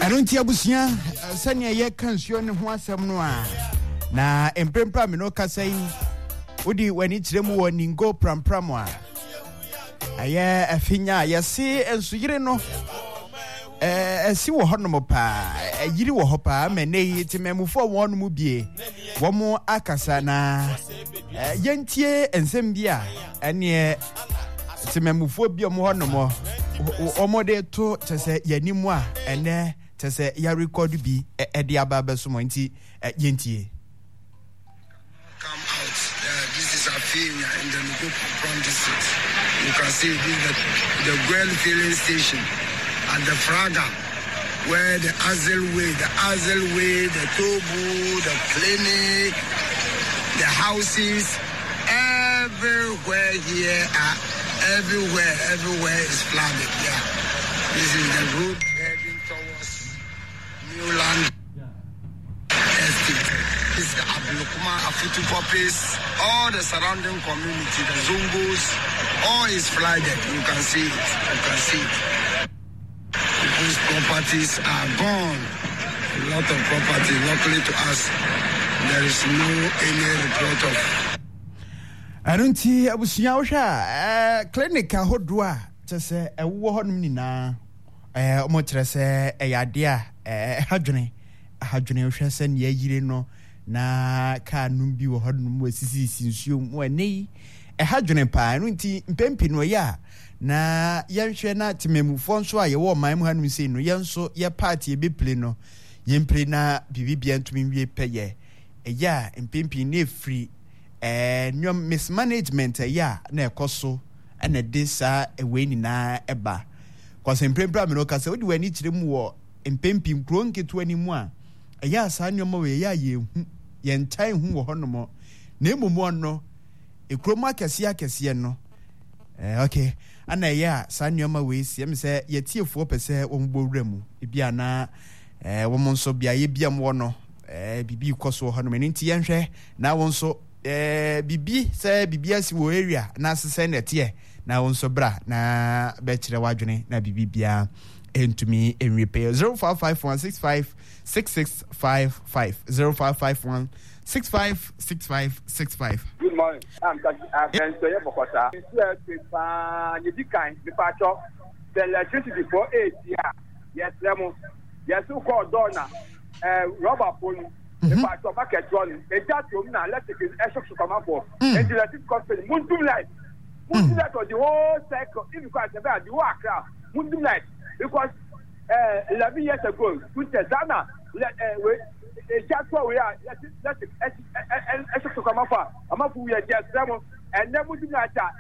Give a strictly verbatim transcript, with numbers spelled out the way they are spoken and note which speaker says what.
Speaker 1: Arunti abusia sanya ye kansuo ne ho asɛm no a na emprempra me no kasai wodi wani kyerem wo ningo prampram a aye afinya yesi ensuyire no eh esi wo honom pa yiri wo hopa menei timemufo won mu bie wo mu akasa na yentie ensem bia ene timemufo bia mu honom omode to tese yanimu a ene tese ya record bi e de ababa so mo nti yentie
Speaker 2: come out. Uh, this is Afinya in the Nukupu Front District. You can see this is the, the Gwel filling station and the Fraga, where the Azel Way, the Azel Way, the Tobu, the clinic, the houses, everywhere here, uh, everywhere, everywhere is flooded. Yeah, this is the road heading towards Newland Estate. This is the Abulukuma, Afutu Popis, all the surrounding community, the Zungos, all is flooded. You can see it. You can see it. People's properties are gone. A lot of property. Luckily to us, there is no any report of.
Speaker 1: I don't see abusia osha clinic ahodua tese ewo honum nyina eh omo kire se eyade a eh hadwene hadwene ohwe se ne yire no na ka num bi wo honum wasisi sinsuo mu anei e hadwene pa no nti mpempi no ya na yenhwe na timemufo nso a ye wo man mu hanum sei no yenso ye party e beple no yempre na bibibia ntumi wie peye eya mpempi na free eh nyom mismanagement ya na ekoso na desa ewe ni na eba kwase mpempra me no kase odi wani kyerem wo mpempi nkro nketo animu a eya sa nyom we ya ye hu ye ntan hu wo honomo na emumu ono ekromo akese akese no eh okay ana ya sa nyom we sie me se ye tiefo pese wo mbowura mu ebia na eh wo monso bia ye bia mo no eh bibi koso honomo nti ye nhwe na wonso eh bibi say bibi asi wo area na sese netie na wonso bra na be kire wadwene na bibi bia entumi enrepair zero five five one six five six six five five zero five five one six five six five six five.
Speaker 3: Good morning. I'm I'm Bensoye Bokota. It's uh you kind the patcho the electricity for eight years. Yes, lemo. Yes, who call donor uh rubber phone. If I talk market run, a chat room now, let's take a shock to come up for. And the electric company, Mundum Light. Mundum Light or the whole cycle, if you can't about the work, Mundum Light. Because uh, eleven years ago, with the Zana, a chat where we are, let's take a shock to come up for. I'm up with a jet, and then Mundum Light.